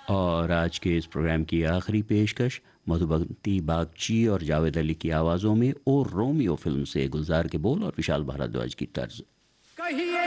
और आज के इस प्रोग्राम की आखिरी पेशकश मधुबंती बागची और जावेद अली की आवाज़ों में और रोमियो फिल्म से गुलजार के बोल और विशाल भारद्वाज की तर्ज। कहिए